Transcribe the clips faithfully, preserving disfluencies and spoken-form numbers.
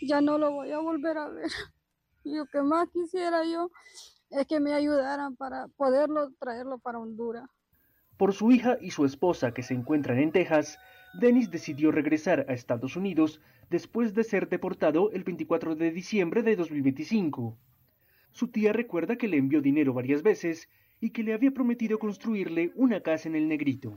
ya no lo voy a volver a ver. Y lo que más quisiera yo es que me ayudaran para poderlo traerlo para Honduras. Por su hija y su esposa que se encuentran en Texas, Dennis decidió regresar a Estados Unidos después de ser deportado el veinticuatro de diciembre de dos mil veinticinco. Su tía recuerda que le envió dinero varias veces y que le había prometido construirle una casa en el Negrito.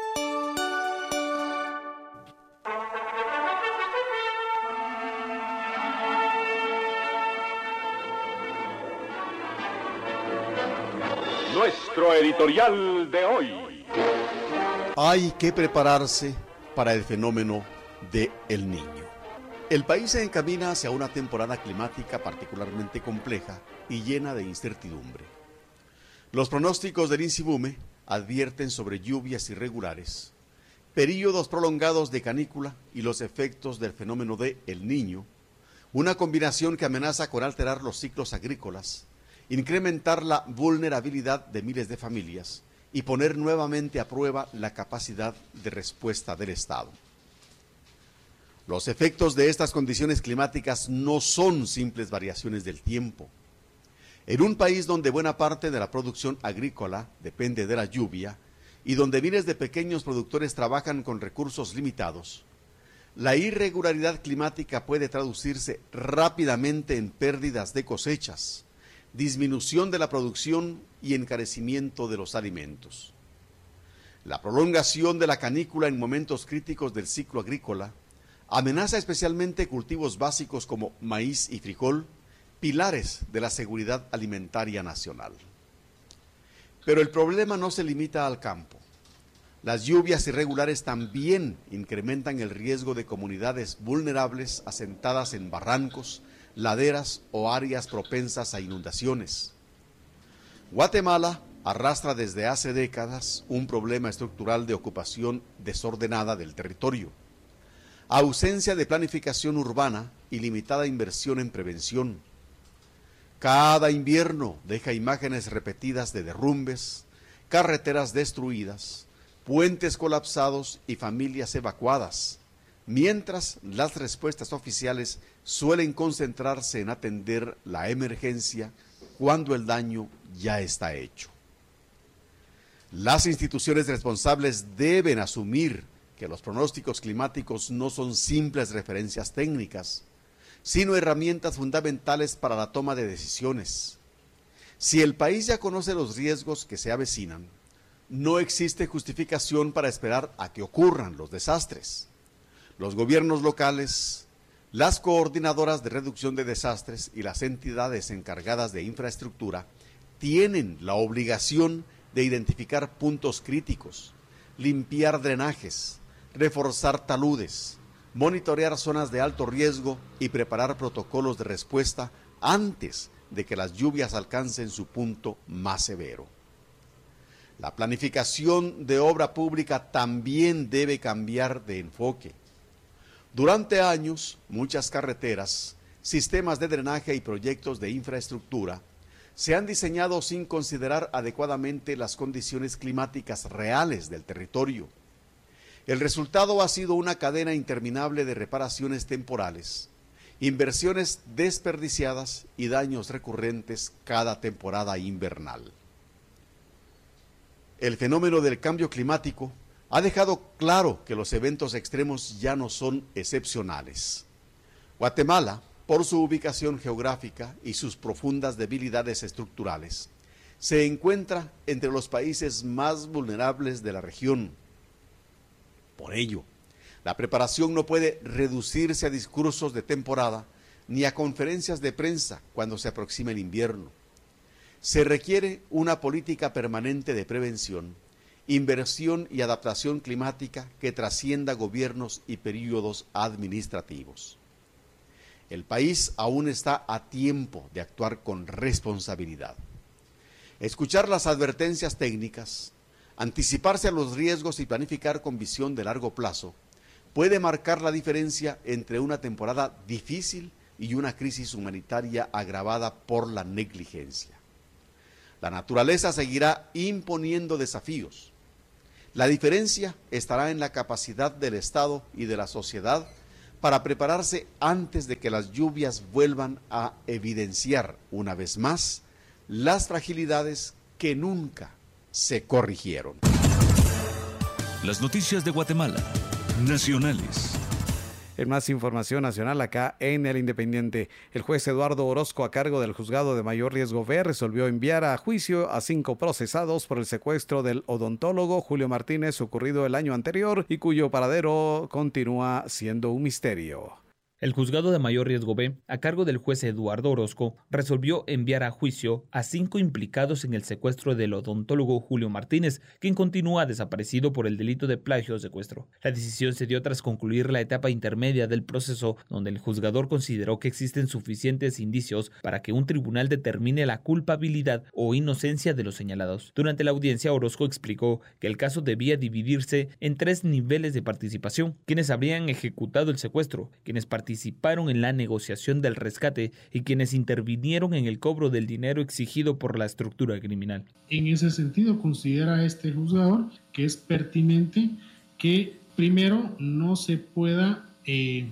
Nuestro editorial de hoy. Hay que prepararse para el fenómeno de El Niño. El país se encamina hacia una temporada climática particularmente compleja y llena de incertidumbre. Los pronósticos del INSIBUME advierten sobre lluvias irregulares, períodos prolongados de canícula y los efectos del fenómeno de El Niño, una combinación que amenaza con alterar los ciclos agrícolas, incrementar la vulnerabilidad de miles de familias y poner nuevamente a prueba la capacidad de respuesta del Estado. Los efectos de estas condiciones climáticas no son simples variaciones del tiempo. En un país donde buena parte de la producción agrícola depende de la lluvia y donde miles de pequeños productores trabajan con recursos limitados, la irregularidad climática puede traducirse rápidamente en pérdidas de cosechas, disminución de la producción y encarecimiento de los alimentos. La prolongación de la canícula en momentos críticos del ciclo agrícola amenaza especialmente cultivos básicos como maíz y frijol, pilares de la seguridad alimentaria nacional. Pero el problema no se limita al campo. Las lluvias irregulares también incrementan el riesgo de comunidades vulnerables asentadas en barrancos, laderas o áreas propensas a inundaciones. Guatemala arrastra desde hace décadas un problema estructural de ocupación desordenada del territorio, ausencia de planificación urbana y limitada inversión en prevención. Cada invierno deja imágenes repetidas de derrumbes, carreteras destruidas, puentes colapsados y familias evacuadas, mientras las respuestas oficiales suelen concentrarse en atender la emergencia cuando el daño ya está hecho. Las instituciones responsables deben asumir que los pronósticos climáticos no son simples referencias técnicas, sino herramientas fundamentales para la toma de decisiones. Si el país ya conoce los riesgos que se avecinan, no existe justificación para esperar a que ocurran los desastres. Los gobiernos locales, las coordinadoras de reducción de desastres y las entidades encargadas de infraestructura tienen la obligación de identificar puntos críticos, limpiar drenajes, reforzar taludes, monitorear zonas de alto riesgo y preparar protocolos de respuesta antes de que las lluvias alcancen su punto más severo. La planificación de obra pública también debe cambiar de enfoque. Durante años, muchas carreteras, sistemas de drenaje y proyectos de infraestructura se han diseñado sin considerar adecuadamente las condiciones climáticas reales del territorio. El resultado ha sido una cadena interminable de reparaciones temporales, inversiones desperdiciadas y daños recurrentes cada temporada invernal. El fenómeno del cambio climático ha dejado claro que los eventos extremos ya no son excepcionales. Guatemala, por su ubicación geográfica y sus profundas debilidades estructurales, se encuentra entre los países más vulnerables de la región. Por ello, la preparación no puede reducirse a discursos de temporada ni a conferencias de prensa cuando se aproxima el invierno. Se requiere una política permanente de prevención, inversión y adaptación climática que trascienda gobiernos y períodos administrativos. El país aún está a tiempo de actuar con responsabilidad. Escuchar las advertencias técnicas, anticiparse a los riesgos y planificar con visión de largo plazo puede marcar la diferencia entre una temporada difícil y una crisis humanitaria agravada por la negligencia. La naturaleza seguirá imponiendo desafíos. La diferencia estará en la capacidad del Estado y de la sociedad para prepararse antes de que las lluvias vuelvan a evidenciar una vez más las fragilidades que nunca se corrigieron. Las noticias de Guatemala, nacionales. En más información nacional acá en El Independiente, el juez Eduardo Orozco, a cargo del juzgado de mayor riesgo B, resolvió enviar a juicio a cinco procesados por el secuestro del odontólogo Julio Martínez ocurrido el año anterior y cuyo paradero continúa siendo un misterio. El juzgado de mayor riesgo B, a cargo del juez Eduardo Orozco, resolvió enviar a juicio a cinco implicados en el secuestro del odontólogo Julio Martínez, quien continúa desaparecido por el delito de plagio o secuestro. La decisión se dio tras concluir la etapa intermedia del proceso, donde el juzgador consideró que existen suficientes indicios para que un tribunal determine la culpabilidad o inocencia de los señalados. Durante la audiencia, Orozco explicó que el caso debía dividirse en tres niveles de participación: quienes habrían ejecutado el secuestro, quienes participaron participaron en la negociación del rescate y quienes intervinieron en el cobro del dinero exigido por la estructura criminal. En ese sentido, considera este juzgador que es pertinente que primero no se pueda eh,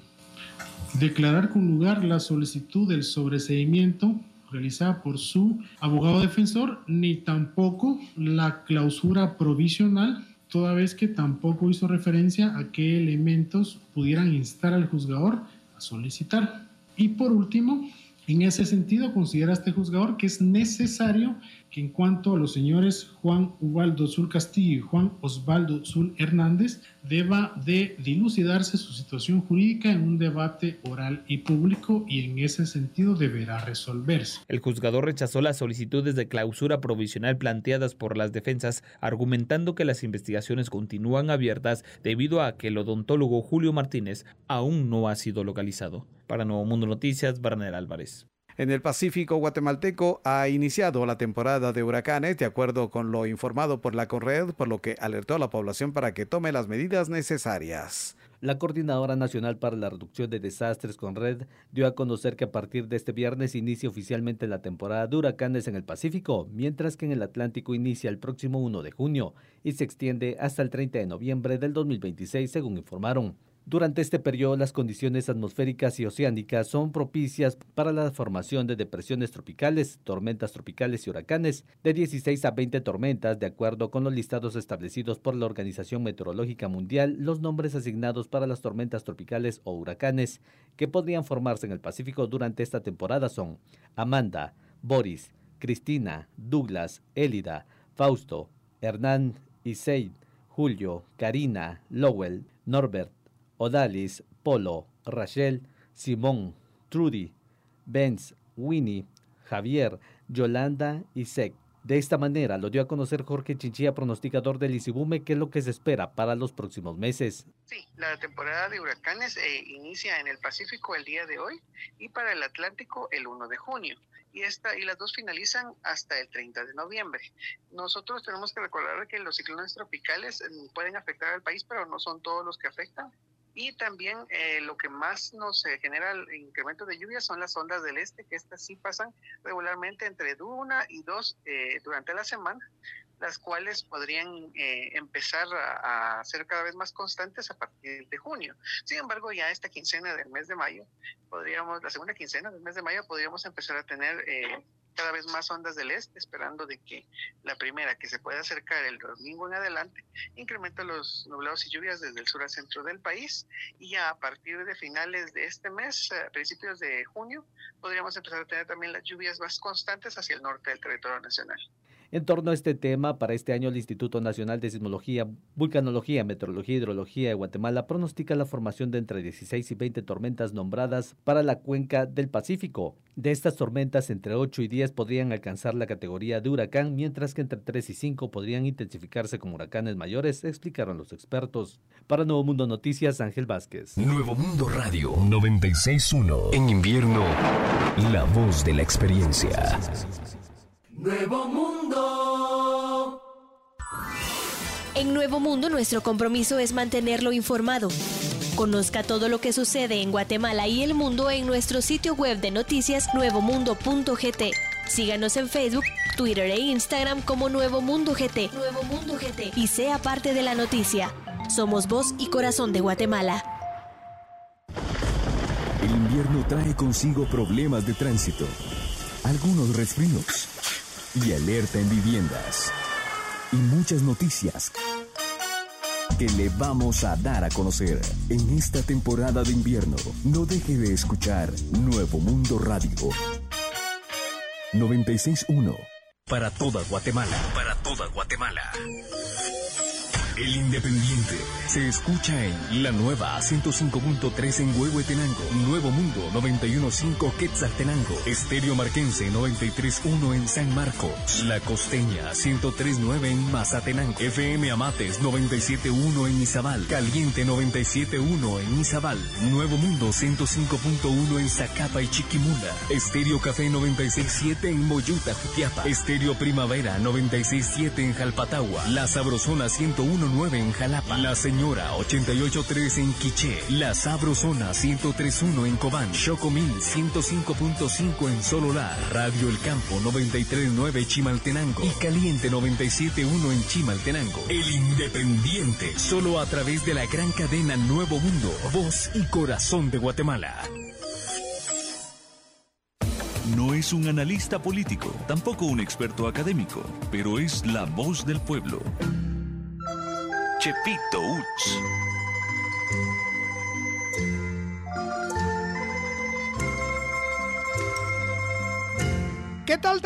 declarar con lugar la solicitud del sobreseimiento realizada por su abogado defensor, ni tampoco la clausura provisional, toda vez que tampoco hizo referencia a qué elementos pudieran instar al juzgador a solicitar. Y por último, en ese sentido, considera este juzgador que es necesario que en cuanto a los señores Juan Ubaldo Zul Castillo y Juan Osvaldo Zul Hernández, deba de dilucidarse su situación jurídica en un debate oral y público, y en ese sentido deberá resolverse. El juzgador rechazó las solicitudes de clausura provisional planteadas por las defensas, argumentando que las investigaciones continúan abiertas debido a que el odontólogo Julio Martínez aún no ha sido localizado. Para Nuevo Mundo Noticias, Barnel Álvarez. En el Pacífico guatemalteco ha iniciado la temporada de huracanes, de acuerdo con lo informado por la Conred, por lo que alertó a la población para que tome las medidas necesarias. La Coordinadora Nacional para la Reducción de Desastres, Conred, dio a conocer que a partir de este viernes inicia oficialmente la temporada de huracanes en el Pacífico, mientras que en el Atlántico inicia el próximo primero de junio y se extiende hasta el treinta de noviembre del dos mil veintiséis, según informaron. Durante este periodo, las condiciones atmosféricas y oceánicas son propicias para la formación de depresiones tropicales, tormentas tropicales y huracanes, de dieciséis a veinte tormentas, de acuerdo con los listados establecidos por la Organización Meteorológica Mundial. Los nombres asignados para las tormentas tropicales o huracanes que podrían formarse en el Pacífico durante esta temporada son Amanda, Boris, Cristina, Douglas, Élida, Fausto, Hernán, Issei, Julio, Karina, Lowell, Norbert, Odalis, Polo, Rachel, Simón, Trudy, Benz, Winnie, Javier, Yolanda y Sec. De esta manera lo dio a conocer Jorge Chinchilla, pronosticador del ICIBUME, qué es lo que se espera para los próximos meses. Sí, la temporada de huracanes eh, inicia en el Pacífico el día de hoy y para el Atlántico el primero de junio. Y, esta, y las dos finalizan hasta el treinta de noviembre. Nosotros tenemos que recordar que los ciclones tropicales pueden afectar al país, pero no son todos los que afectan. Y también eh, lo que más nos eh, genera el incremento de lluvias son las ondas del este, que estas sí pasan regularmente entre una y dos eh, durante la semana, las cuales podrían eh, empezar a, a ser cada vez más constantes a partir de junio. Sin embargo, ya esta quincena del mes de mayo, podríamos, la segunda quincena del mes de mayo, podríamos empezar a tener eh, cada vez más ondas del este, esperando de que la primera, que se pueda acercar el domingo en adelante, incrementa los nublados y lluvias desde el sur al centro del país, y ya a partir de finales de este mes, a principios de junio, podríamos empezar a tener también las lluvias más constantes hacia el norte del territorio nacional. En torno a este tema, para este año el Instituto Nacional de Sismología, Vulcanología, Meteorología y Hidrología de Guatemala pronostica la formación de entre dieciséis y veinte tormentas nombradas para la cuenca del Pacífico. De estas tormentas, entre ocho y diez podrían alcanzar la categoría de huracán, mientras que entre tres y cinco podrían intensificarse como huracanes mayores, explicaron los expertos. Para Nuevo Mundo Noticias, Ángel Vázquez. Nuevo Mundo Radio noventa y seis punto uno. En invierno, la voz de la experiencia. Nuevo Mundo. En Nuevo Mundo, nuestro compromiso es mantenerlo informado. Conozca todo lo que sucede en Guatemala y el mundo en nuestro sitio web de noticias nuevo mundo punto g t. Síganos en Facebook, Twitter e Instagram como Nuevo Mundo G T. Nuevo Mundo G T. Y sea parte de la noticia. Somos voz y corazón de Guatemala. invierno trae consigo problemas de tránsito, algunos resfríos y alerta en viviendas. Y muchas noticias que le vamos a dar a conocer en esta temporada de invierno. No deje de escuchar Nuevo Mundo Radio noventa y seis punto uno para toda Guatemala. Para toda Guatemala. El Independiente se escucha en la nueva ciento cinco punto tres en Huehuetenango, Nuevo Mundo noventa y uno punto cinco Quetzaltenango, Estéreo Marquense noventa y tres punto uno en San Marcos, La Costeña ciento tres punto nueve en Mazatenango, F M Amates noventa y siete punto uno en Izabal, Caliente noventa y siete punto uno en Izabal, Nuevo Mundo ciento cinco punto uno en Zacapa y Chiquimula, Estéreo Café noventa y seis punto siete en Moyuta, Jutiapa, Estéreo Primavera noventa y seis punto siete en Jalpatagua, La Sabrosona ciento uno punto nueve en Jalapa, La Señora ochenta y ocho punto tres en Quiché, La Sabrosona ciento tres punto uno en Cobán, Chocomil ciento cinco punto cinco en Sololá, Radio El Campo noventa y tres punto nueve Chimaltenango y Caliente noventa y siete punto uno en Chimaltenango. El Independiente, solo a través de la gran cadena Nuevo Mundo, voz y corazón de Guatemala. No es un analista político, tampoco un experto académico, pero es la voz del pueblo. Chepito Uts. ¿Qué tal,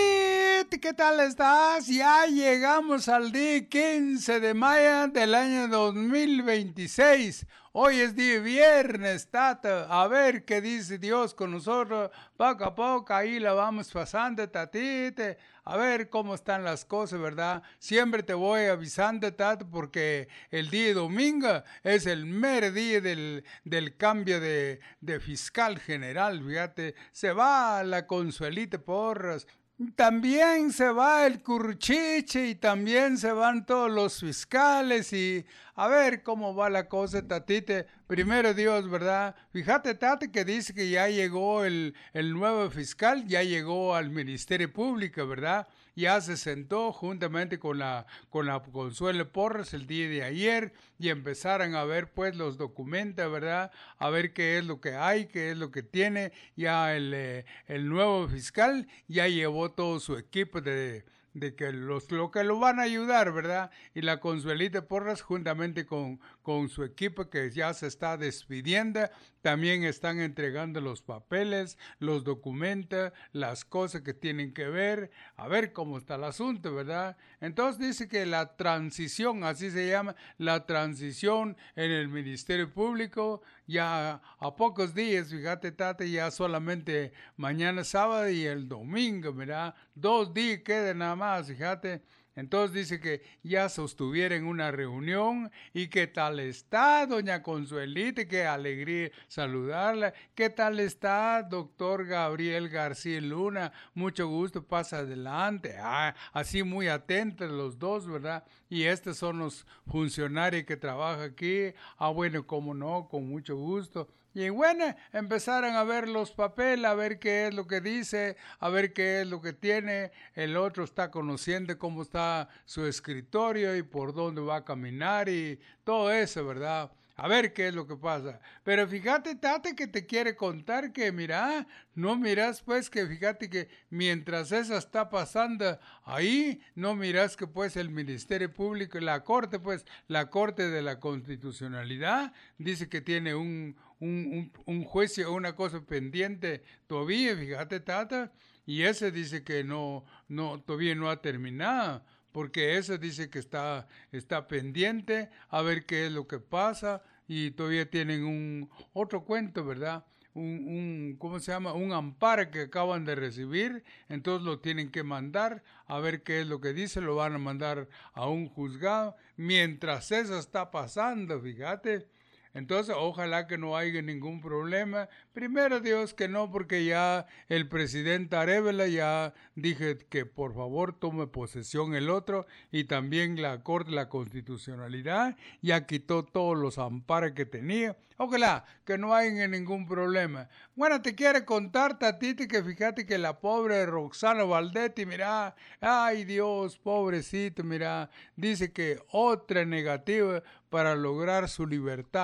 Tatit? ¿Qué tal estás? Ya llegamos al día quince de mayo del año dos mil veintiséis. Hoy es día viernes, Tata. A ver qué dice Dios con nosotros. Poco a poco ahí la vamos pasando, Tatite. A ver cómo están las cosas, ¿verdad? Siempre te voy avisando, Tata, porque el día domingo es el mero día del, del cambio de, de fiscal general, fíjate. Se va la Consuelita Porras. También se va el Curchiche y también se van todos los fiscales y a ver cómo va la cosa, Tatite. Primero Dios, ¿verdad? Fíjate, Tate, que dice que ya llegó el, el nuevo fiscal, ya llegó al Ministerio Público, ¿verdad? Ya se sentó juntamente con la, con la Consuelo Porras el día de ayer y empezaron a ver pues los documentos, ¿verdad? A ver qué es lo que hay, qué es lo que tiene. Ya el, eh, el nuevo fiscal ya llevó todo su equipo de... de que los lo que lo van a ayudar, ¿verdad? Y la Consuelita Porras juntamente con, con su equipo que ya se está despidiendo, también están entregando los papeles, los documentos, las cosas que tienen que ver, a ver cómo está el asunto, ¿verdad? Entonces dice que la transición, así se llama, la transición en el Ministerio Público, ya a pocos días, fíjate, Tate, ya solamente mañana sábado y el domingo, ¿verdad? Dos días quedan nada más, fíjate. Entonces dice que ya sostuvieron una reunión y qué tal está doña Consuelita, qué alegría saludarla. ¿Qué tal está doctor Gabriel García Luna? Mucho gusto, pasa adelante. Ah, así muy atentos los dos, ¿verdad? Y estos son los funcionarios que trabajan aquí. Ah, bueno, cómo no, con mucho gusto. Y bueno, empezaron a ver los papeles, a ver qué es lo que dice, a ver qué es lo que tiene. El otro está conociendo cómo está su escritorio y por dónde va a caminar y todo eso, ¿verdad? A ver qué es lo que pasa. Pero fíjate, Tate, que te quiere contar que, mira, no miras pues que fíjate que mientras eso está pasando ahí, no miras que pues el Ministerio Público, la Corte, pues la Corte de la Constitucionalidad, dice que tiene un, un, un, un juicio, una cosa pendiente todavía, fíjate, Tata, y ese dice que no, no, todavía no ha terminado. Porque ese dice que está, está pendiente a ver qué es lo que pasa y todavía tienen un otro cuento, ¿verdad? Un, un ¿cómo se llama? Un amparo que acaban de recibir, entonces lo tienen que mandar a ver qué es lo que dice, lo van a mandar a un juzgado. Mientras eso está pasando, fíjate. Entonces, ojalá que no haya ningún problema. Primero Dios que no, porque ya el presidente Arevalo ya dije que por favor tome posesión el otro y también la Corte de la Constitucionalidad ya quitó todos los amparos que tenía. Ojalá que no haya ningún problema. Bueno, te quiero contar, Tatiti, que fíjate que la pobre Roxana Valdetti, mira, ay Dios, pobrecito, mira, dice que otra negativa para lograr su libertad.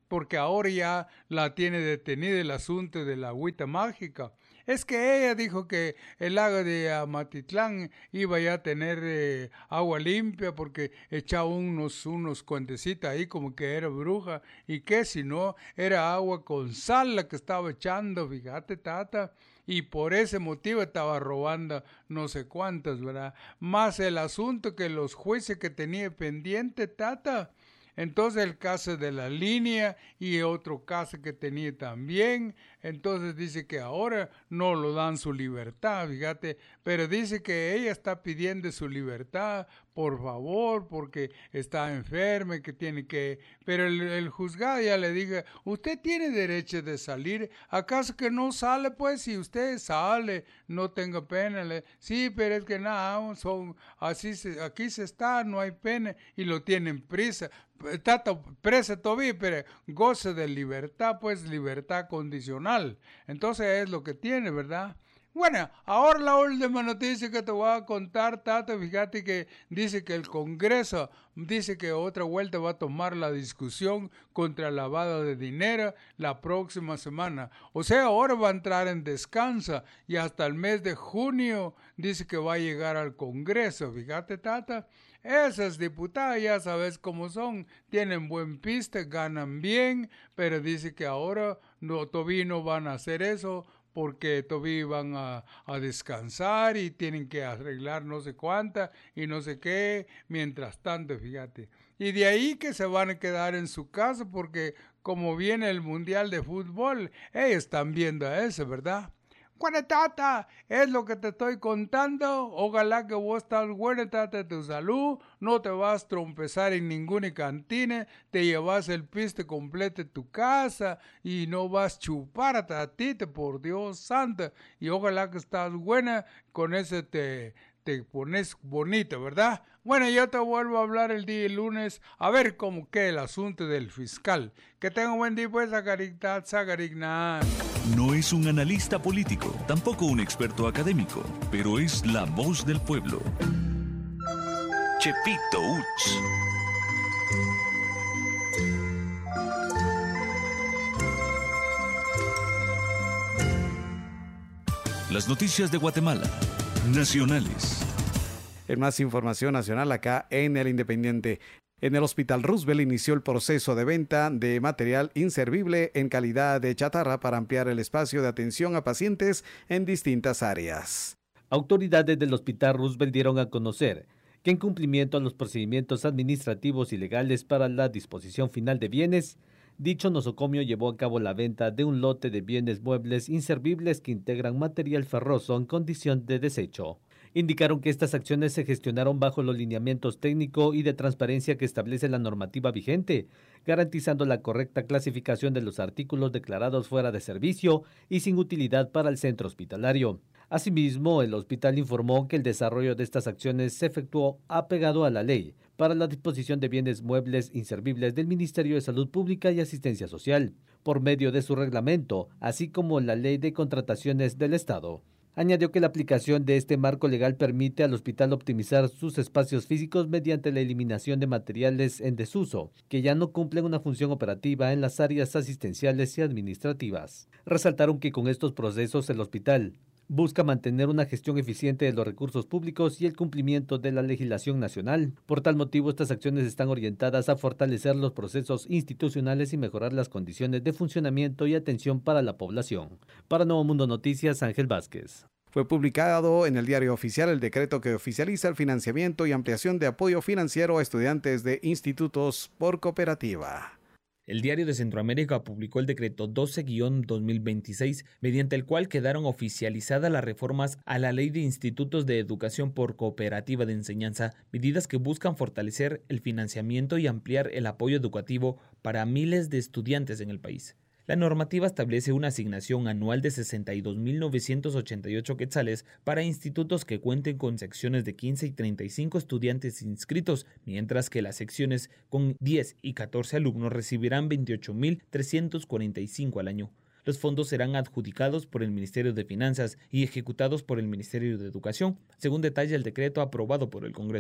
porque ahora ya la tiene detenida el asunto de la agüita mágica. Es que ella dijo que el lago de Amatitlán iba ya a tener eh, agua limpia porque echaba unos, unos cuentecitos ahí como que era bruja y que si no era agua con sal la que estaba echando, fíjate, tata. Y por ese motivo estaba robando no sé cuántas, ¿verdad? Más el asunto que los jueces que tenía pendiente, tata. Entonces el caso de la línea y otro caso que tenía también. Entonces dice que ahora no lo dan su libertad, fíjate. Pero dice que ella está pidiendo su libertad, por favor, porque está enferma, que tiene que... Pero el, el juzgado ya le dijo, usted tiene derecho de salir. ¿Acaso que no sale? Pues si usted sale, no tenga pena. Le... Sí, pero es que nada, son así se, aquí se está, no hay pena y lo tienen prisa. Está presa todavía, pero goce de libertad, pues libertad condicional. Entonces es lo que tiene, ¿verdad? Bueno, ahora la última noticia que te voy a contar, Tata, fíjate que dice que el Congreso dice que otra vuelta va a tomar la discusión contra el lavado de dinero la próxima semana. O sea, ahora va a entrar en descanso y hasta el mes de junio dice que va a llegar al Congreso, fíjate, Tata. Esas diputadas ya sabes cómo son, tienen buen piste, ganan bien, pero dice que ahora no, todavía no van a hacer eso porque todavía van a, a descansar y tienen que arreglar no sé cuánta y no sé qué, mientras tanto, fíjate. Y de ahí que se van a quedar en su casa porque como viene el Mundial de Fútbol, ellos están viendo eso, ¿verdad? Bueno, tata, es lo que te estoy contando. Ojalá que vos estás buena, tata, de tu salud. No te vas a trompezar en ninguna cantina. Te llevas el piste completo de tu casa y no vas a chupar a tatita, por Dios santo. Y ojalá que estás buena, con ese te, te pones bonita, ¿verdad? Bueno, yo te vuelvo a hablar el día lunes a ver cómo queda el asunto del fiscal. Que tenga un buen día, pues, Zagarigtat, Zagarignat. No es un analista político, tampoco un experto académico, pero es la voz del pueblo. Chepito Uch. Las noticias de Guatemala, nacionales. En más información nacional acá en El Independiente. En el Hospital Roosevelt inició el proceso de venta de material inservible en calidad de chatarra para ampliar el espacio de atención a pacientes en distintas áreas. Autoridades del Hospital Roosevelt dieron a conocer que en cumplimiento a los procedimientos administrativos y legales para la disposición final de bienes, dicho nosocomio llevó a cabo la venta de un lote de bienes muebles inservibles que integran material ferroso en condición de desecho. Indicaron que estas acciones se gestionaron bajo los lineamientos técnico y de transparencia que establece la normativa vigente, garantizando la correcta clasificación de los artículos declarados fuera de servicio y sin utilidad para el centro hospitalario. Asimismo, el hospital informó que el desarrollo de estas acciones se efectuó apegado a la ley para la disposición de bienes muebles inservibles del Ministerio de Salud Pública y Asistencia Social, por medio de su reglamento, así como la Ley de Contrataciones del Estado. Añadió que la aplicación de este marco legal permite al hospital optimizar sus espacios físicos mediante la eliminación de materiales en desuso, que ya no cumplen una función operativa en las áreas asistenciales y administrativas. Resaltaron que con estos procesos el hospital busca mantener una gestión eficiente de los recursos públicos y el cumplimiento de la legislación nacional. Por tal motivo, estas acciones están orientadas a fortalecer los procesos institucionales y mejorar las condiciones de funcionamiento y atención para la población. Para Nuevo Mundo Noticias, Ángel Vázquez. Fue publicado en el Diario Oficial el decreto que oficializa el financiamiento y ampliación de apoyo financiero a estudiantes de institutos por cooperativa. El Diario de Centroamérica publicó el decreto doce guión dos mil veintiséis, mediante el cual quedaron oficializadas las reformas a la Ley de Institutos de Educación por Cooperativa de Enseñanza, medidas que buscan fortalecer el financiamiento y ampliar el apoyo educativo para miles de estudiantes en el país. La normativa establece una asignación anual de sesenta y dos mil novecientos ochenta y ocho quetzales para institutos que cuenten con secciones de quince y treinta y cinco estudiantes inscritos, mientras que las secciones con diez y catorce alumnos recibirán veintiocho mil trescientos cuarenta y cinco al año. Los fondos serán adjudicados por el Ministerio de Finanzas y ejecutados por el Ministerio de Educación, según detalla el decreto aprobado por el Congreso.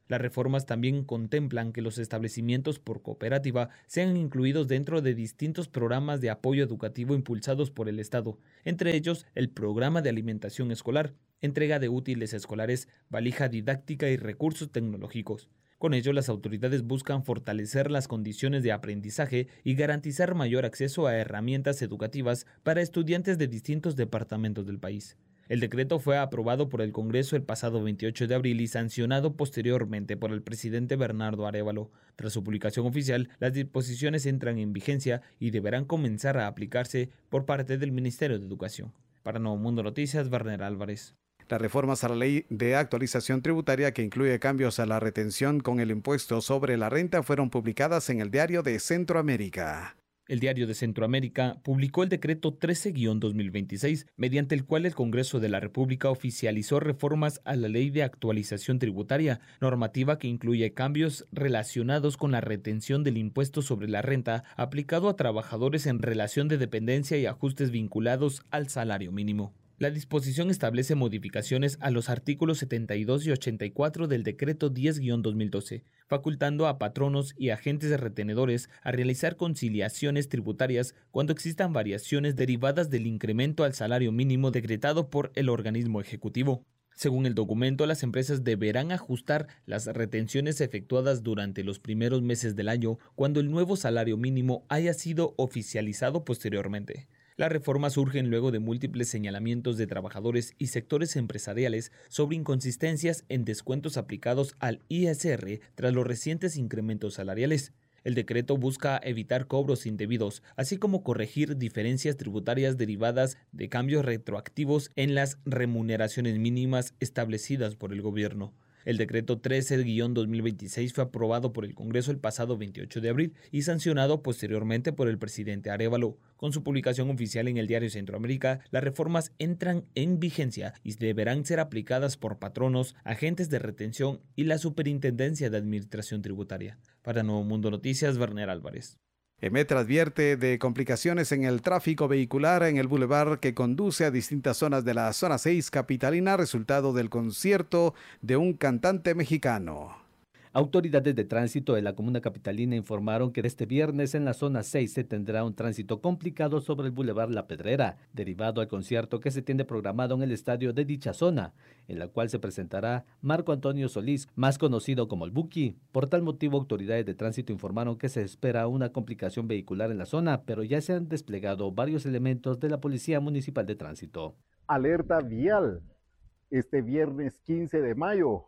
Las reformas también contemplan que los establecimientos por cooperativa sean incluidos dentro de distintos programas de apoyo educativo impulsados por el Estado, entre ellos el programa de alimentación escolar, entrega de útiles escolares, valija didáctica y recursos tecnológicos. Con ello, las autoridades buscan fortalecer las condiciones de aprendizaje y garantizar mayor acceso a herramientas educativas para estudiantes de distintos departamentos del país. El decreto fue aprobado por el Congreso el pasado veintiocho de abril y sancionado posteriormente por el presidente Bernardo Arévalo. Tras su publicación oficial, las disposiciones entran en vigencia y deberán comenzar a aplicarse por parte del Ministerio de Educación. Para Nuevo Mundo Noticias, Werner Álvarez. Las reformas a la ley de actualización tributaria que incluye cambios a la retención con el impuesto sobre la renta fueron publicadas en el Diario de Centroamérica. El Diario de Centroamérica publicó el decreto trece guión dos mil veintiséis, mediante el cual el Congreso de la República oficializó reformas a la ley de actualización tributaria, normativa que incluye cambios relacionados con la retención del impuesto sobre la renta aplicado a trabajadores en relación de dependencia y ajustes vinculados al salario mínimo. La disposición establece modificaciones a los artículos setenta y dos y ochenta y cuatro del decreto diez guión dos mil doce, facultando a patronos y agentes retenedores a realizar conciliaciones tributarias cuando existan variaciones derivadas del incremento al salario mínimo decretado por el organismo ejecutivo. Según el documento, las empresas deberán ajustar las retenciones efectuadas durante los primeros meses del año cuando el nuevo salario mínimo haya sido oficializado posteriormente. Las reformas surgen luego de múltiples señalamientos de trabajadores y sectores empresariales sobre inconsistencias en descuentos aplicados al I S R tras los recientes incrementos salariales. El decreto busca evitar cobros indebidos, así como corregir diferencias tributarias derivadas de cambios retroactivos en las remuneraciones mínimas establecidas por el gobierno. El decreto trece guión dos mil veintiséis fue aprobado por el Congreso el pasado veintiocho de abril y sancionado posteriormente por el presidente Arévalo. Con su publicación oficial en el Diario Centroamérica, las reformas entran en vigencia y deberán ser aplicadas por patronos, agentes de retención y la Superintendencia de Administración Tributaria. Para Nuevo Mundo Noticias, Werner Álvarez. EMETRA advierte de complicaciones en el tráfico vehicular en el bulevar que conduce a distintas zonas de la zona seis capitalina, resultado del concierto de un cantante mexicano. Autoridades de tránsito de la comuna capitalina informaron que este viernes en la zona seis se tendrá un tránsito complicado sobre el bulevar La Pedrera, derivado al concierto que se tiene programado en el estadio de dicha zona, en la cual se presentará Marco Antonio Solís, más conocido como el Buki. Por tal motivo, autoridades de tránsito informaron que se espera una complicación vehicular en la zona, pero ya se han desplegado varios elementos de la Policía Municipal de Tránsito. Alerta vial este viernes quince de mayo.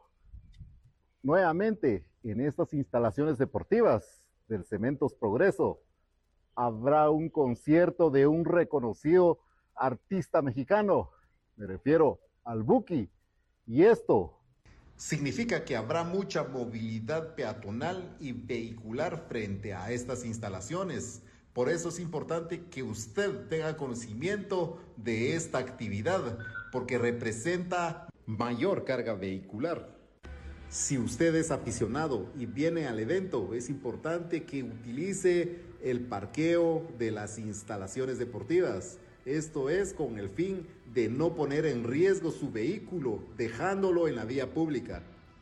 Nuevamente, en estas instalaciones deportivas del Cementos Progreso, habrá un concierto de un reconocido artista mexicano, me refiero al Buki, y esto significa que habrá mucha movilidad peatonal y vehicular frente a estas instalaciones. Por eso es importante que usted tenga conocimiento de esta actividad, porque representa mayor carga vehicular. Si usted es aficionado y viene al evento, es importante que utilice el parqueo de las instalaciones deportivas. Esto es con el fin de no poner en riesgo su vehículo, dejándolo en la vía pública.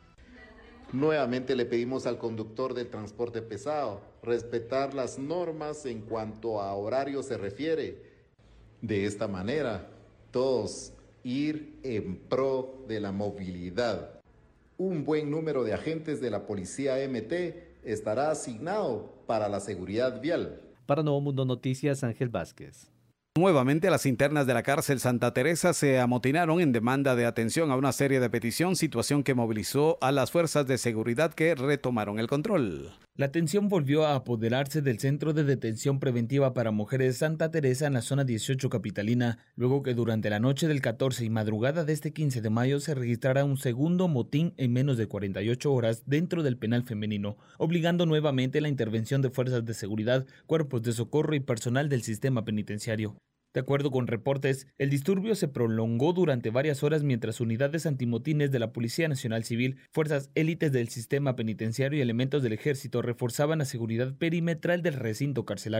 Nuevamente le pedimos al conductor del transporte pesado respetar las normas en cuanto a horario se refiere. De esta manera, todos ir en pro de la movilidad. Un buen número de agentes de la Policía M T estará asignado para la seguridad vial. Para Nuevo Mundo Noticias, Ángel Vázquez. Nuevamente, las internas de la cárcel Santa Teresa se amotinaron en demanda de atención a una serie de petición, situación que movilizó a las fuerzas de seguridad que retomaron el control. La tensión volvió a apoderarse del Centro de Detención Preventiva para Mujeres Santa Teresa en la zona dieciocho capitalina, luego que durante la noche del catorce y madrugada de este quince de mayo se registrara un segundo motín en menos de cuarenta y ocho horas dentro del penal femenino, obligando nuevamente la intervención de fuerzas de seguridad, cuerpos de socorro y personal del sistema penitenciario. De acuerdo con reportes, el disturbio se prolongó durante varias horas mientras unidades antimotines de la Policía Nacional Civil, fuerzas élites del sistema penitenciario y elementos del ejército reforzaban la seguridad perimetral del recinto carcelario.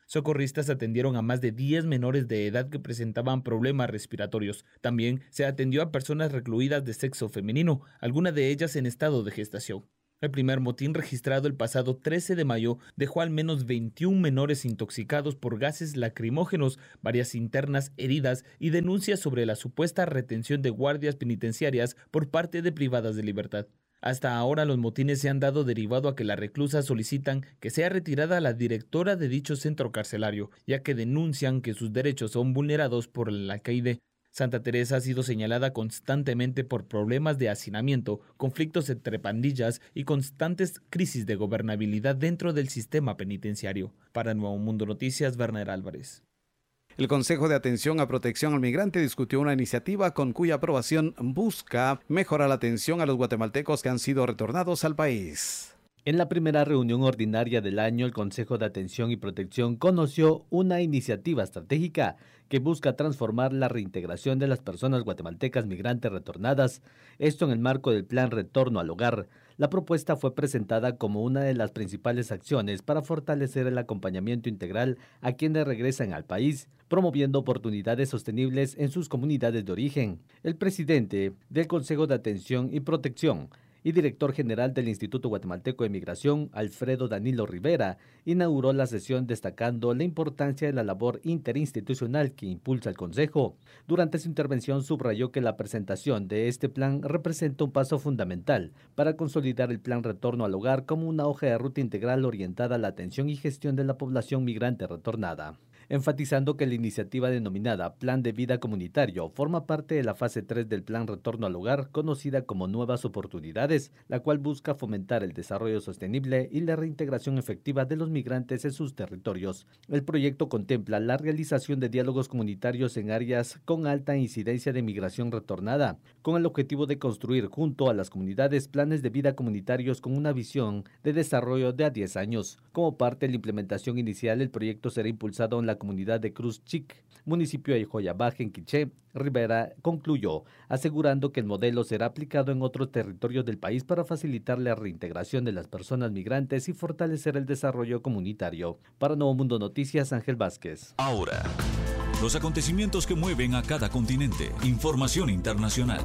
Socorristas atendieron a más de diez menores de edad que presentaban problemas respiratorios. También se atendió a personas recluidas de sexo femenino, algunas de ellas en estado de gestación. El primer motín registrado el pasado trece de mayo dejó al menos veintiún menores intoxicados por gases lacrimógenos, varias internas heridas y denuncias sobre la supuesta retención de guardias penitenciarias por parte de privadas de libertad. Hasta ahora los motines se han dado derivado a que las reclusas solicitan que sea retirada la directora de dicho centro carcelario, ya que denuncian que sus derechos son vulnerados por el alcaide. Santa Teresa ha sido señalada constantemente por problemas de hacinamiento, conflictos entre pandillas y constantes crisis de gobernabilidad dentro del sistema penitenciario. Para Nuevo Mundo Noticias, Werner Álvarez. El Consejo de Atención a Protección al Migrante discutió una iniciativa con cuya aprobación busca mejorar la atención a los guatemaltecos que han sido retornados al país. En la primera reunión ordinaria del año, el Consejo de Atención y Protección conoció una iniciativa estratégica que busca transformar la reintegración de las personas guatemaltecas migrantes retornadas, esto en el marco del Plan Retorno al Hogar. La propuesta fue presentada como una de las principales acciones para fortalecer el acompañamiento integral a quienes regresan al país, promoviendo oportunidades sostenibles en sus comunidades de origen. El presidente del Consejo de Atención y Protección y director general del Instituto Guatemalteco de Migración, Alfredo Danilo Rivera, inauguró la sesión destacando la importancia de la labor interinstitucional que impulsa el Consejo. Durante su intervención subrayó que la presentación de este plan representa un paso fundamental para consolidar el Plan Retorno al Hogar como una hoja de ruta integral orientada a la atención y gestión de la población migrante retornada, enfatizando que la iniciativa denominada Plan de Vida Comunitario forma parte de la fase tres del Plan Retorno al Hogar, conocida como Nuevas Oportunidades, la cual busca fomentar el desarrollo sostenible y la reintegración efectiva de los migrantes en sus territorios. El proyecto contempla la realización de diálogos comunitarios en áreas con alta incidencia de migración retornada, con el objetivo de construir junto a las comunidades planes de vida comunitarios con una visión de desarrollo de a diez años. Como parte de la implementación inicial, el proyecto será impulsado en la comunidad de Cruz Chic, municipio de Joyabaje, en Quiché. Rivera concluyó, asegurando que el modelo será aplicado en otros territorios del país para facilitar la reintegración de las personas migrantes y fortalecer el desarrollo comunitario. Para Nuevo Mundo Noticias, Ángel Vázquez. Ahora, los acontecimientos que mueven a cada continente. Información internacional.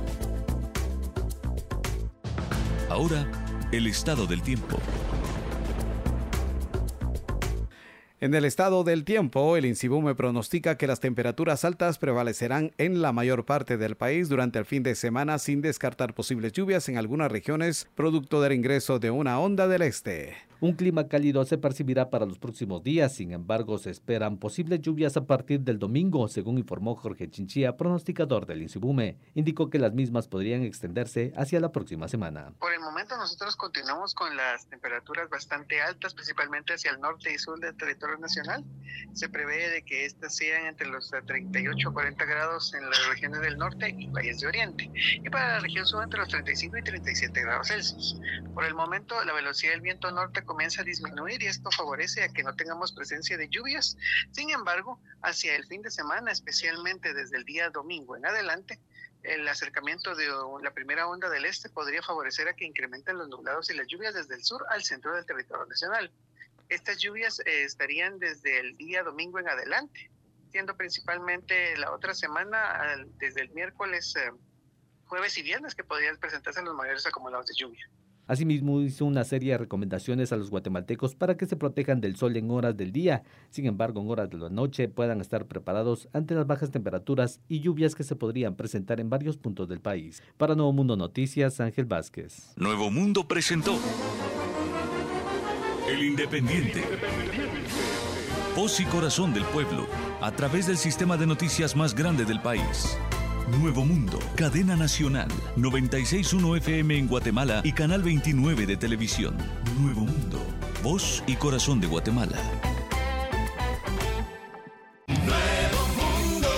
Ahora, el estado del tiempo. En el estado del tiempo, el INSIBUME pronostica que las temperaturas altas prevalecerán en la mayor parte del país durante el fin de semana, sin descartar posibles lluvias en algunas regiones, producto del ingreso de una onda del este. Un clima cálido se percibirá para los próximos días, sin embargo se esperan posibles lluvias a partir del domingo, según informó Jorge Chinchilla, pronosticador del INSIBUME. Indicó que las mismas podrían extenderse hacia la próxima semana. Por el momento nosotros continuamos con las temperaturas bastante altas, principalmente hacia el norte y sur del territorio nacional. Se prevé de que estas sean entre los treinta y ocho a cuarenta grados en las regiones del norte y valles de oriente, y para la región sur entre los treinta y cinco y treinta y siete grados Celsius. Por el momento la velocidad del viento norte comienza a disminuir y esto favorece a que no tengamos presencia de lluvias. Sin embargo, hacia el fin de semana, especialmente desde el día domingo en adelante, el acercamiento de la primera onda del este podría favorecer a que incrementen los nublados y las lluvias desde el sur al centro del territorio nacional. Estas lluvias eh, estarían desde el día domingo en adelante, siendo principalmente la otra semana, al, desde el miércoles, eh, jueves y viernes, que podrían presentarse los mayores acumulados de lluvia. Asimismo, hizo una serie de recomendaciones a los guatemaltecos para que se protejan del sol en horas del día. Sin embargo, en horas de la noche puedan estar preparados ante las bajas temperaturas y lluvias que se podrían presentar en varios puntos del país. Para Nuevo Mundo Noticias, Ángel Vázquez. Nuevo Mundo presentó El Independiente. Voz y corazón del pueblo, a través del sistema de noticias más grande del país. Nuevo Mundo, cadena nacional, noventa y seis punto uno F M en Guatemala y canal veintinueve de televisión. Nuevo Mundo, voz y corazón de Guatemala. Nuevo Mundo.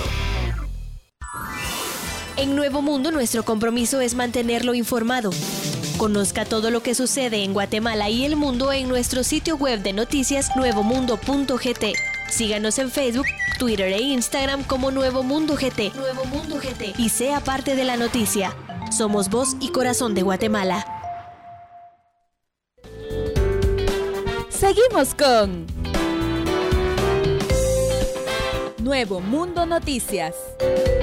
En Nuevo Mundo, nuestro compromiso es mantenerlo informado. Conozca todo lo que sucede en Guatemala y el mundo en nuestro sitio web de noticias nuevo mundo punto g t. Síganos en Facebook, Twitter e Instagram como Nuevo Mundo G T. Nuevo Mundo G T. Y sea parte de la noticia. Somos voz y corazón de Guatemala. Seguimos con Nuevo Mundo Noticias.